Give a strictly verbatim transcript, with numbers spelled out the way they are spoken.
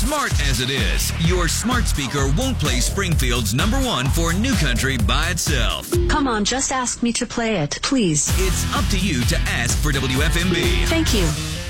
Smart as it is, your smart speaker won't play Springfield's number one for New Country by itself. Come on, just ask me to play it, please. It's up to you to ask for W F M B. Thank you.